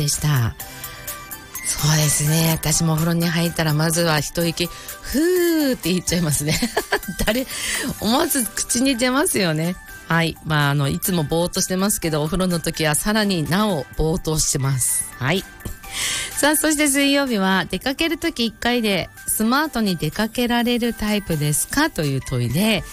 でした。そうですね、私もお風呂に入ったらまずは一息ふーって言っちゃいますね思わず口に出ますよね。はい、いつもぼーっとしてますけど、お風呂の時はさらになおぼーっとしてます。はい。さあ、そして水曜日は、出かける時1回でスマートに出かけられるタイプですかという問いで、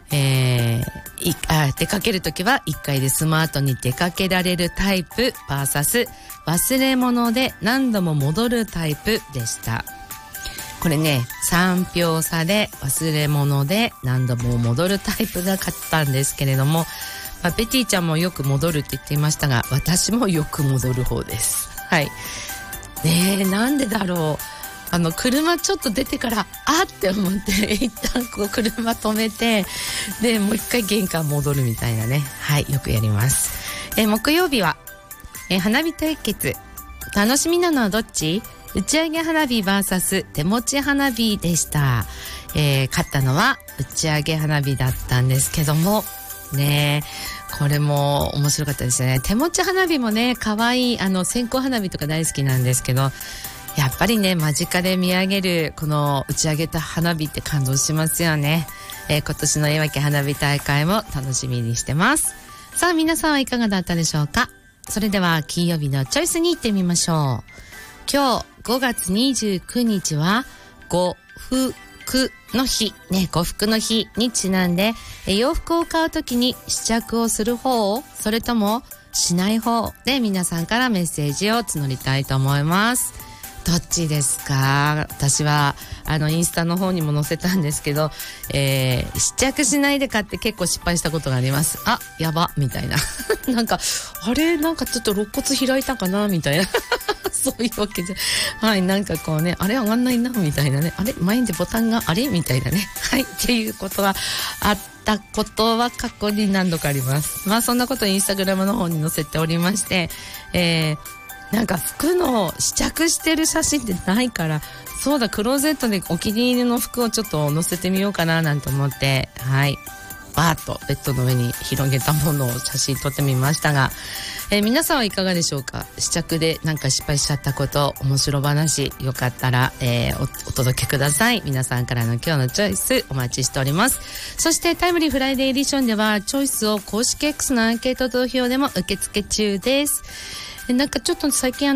出かける時は1回でスマートに出かけられるタイプ vs 忘れ物で何度も戻るタイプでした。これね、3票差で忘れ物で何度も戻るタイプが勝ったんですけれども、ベティちゃんもよく戻るって言っていましたが、私もよく戻る方です。はい。ねえ、なんでだろう。車ちょっと出てからって思って一旦車止めて、でもう一回玄関戻るみたいなね。はい、よくやります。木曜日は、花火対決。楽しみなのはどっち？打ち上げ花火 vs 手持ち花火でした。勝ったのは打ち上げ花火だったんですけどもね、これも面白かったですね。手持ち花火もね、可愛い線香花火とか大好きなんですけど、やっぱりね、間近で見上げるこの打ち上げた花火って感動しますよね。今年のいわき花火大会も楽しみにしてます。さあ、皆さんはいかがだったでしょうか。それでは金曜日のチョイスに行ってみましょう。今日5月29日は呉服の日ね、呉服の日にちなんで、洋服を買うときに試着をする方、それともしない方で皆さんからメッセージを募りたいと思います。どっちですか？私はインスタの方にも載せたんですけど、試着しないで買って結構失敗したことがあります。やばみたいななんかちょっと肋骨開いたかなみたいなそういうわけで、はい、なんかこうね、あれ上がんないなみたいなね、あれ前でボタンがあれみたいなね、はい、っていうことがあったことは過去に何度かあります。そんなことインスタグラムの方に載せておりまして、なんか服の試着してる写真ってないから、そうだ、クローゼットでお気に入りの服をちょっと載せてみようかななんて思って、はい、バーッとベッドの上に広げたものを写真撮ってみましたが、皆さんはいかがでしょうか？試着でなんか失敗しちゃったこと、面白話、よかったら、お届けください。皆さんからの今日のチョイスお待ちしております。そしてタイムリーフライデーエディションではチョイスを公式 X のアンケート投票でも受付中です。なんかちょっと最近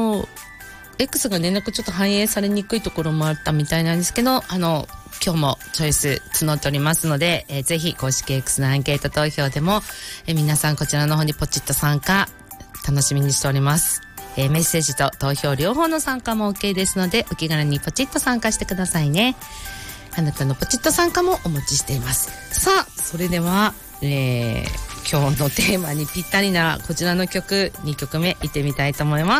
X がね、なんかちょっと反映されにくいところもあったみたいなんですけど、今日もチョイス募っておりますので、ぜひ公式 X のアンケート投票でも、皆さんこちらの方にポチッと参加楽しみにしております。メッセージと投票両方の参加も OK ですので、お気軽にポチッと参加してくださいね。あなたのポチッと参加もお待ちしています。さあ、それでは、今日のテーマにぴったりなこちらの曲2曲目いってみたいと思います。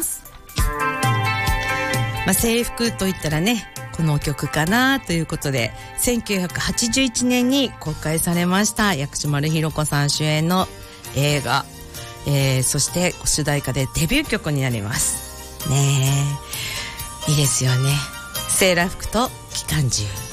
制服といったらね、この曲かなということで、1981年に公開されました薬師丸ひろ子さん主演の映画、そして主題歌でデビュー曲になりますね。いいですよね。セーラー服と機関銃。